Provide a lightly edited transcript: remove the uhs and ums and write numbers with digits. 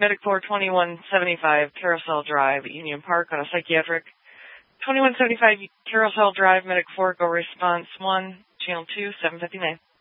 Medic 4, 2175 Carousel Drive, Union Park, on a psychiatric. 2175 Carousel Drive, Medic 4, go response 1, channel 2, 759.